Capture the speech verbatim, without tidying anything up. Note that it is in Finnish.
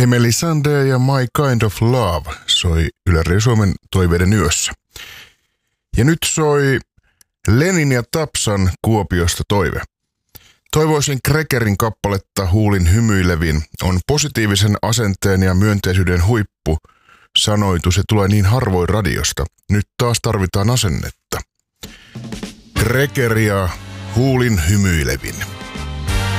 Melisande ja My Kind of Love soi Yle Radio Suomen toiveiden yössä. Ja nyt soi Lenin ja Tapsan Kuopiosta toive. Toivoisin Krekerin kappaletta Huulin hymyilevin on positiivisen asenteen ja myönteisyyden huippu. Sanoitu, se tulee niin harvoin radiosta. Nyt taas tarvitaan asennetta. Kreker ja Huulin hymyilevin.